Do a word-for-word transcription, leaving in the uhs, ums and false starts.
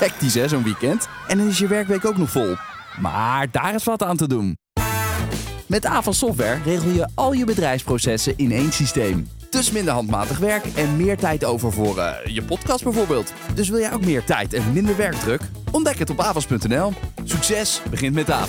Hectisch hè, zo'n weekend. En dan is je werkweek ook nog vol. Maar daar is wat aan te doen. Met Avas Software regel je al je bedrijfsprocessen in één systeem. Dus minder handmatig werk en meer tijd over voor uh, je podcast bijvoorbeeld. Dus wil jij ook meer tijd en minder werkdruk? Ontdek het op avas punt n l. Succes begint met Avas.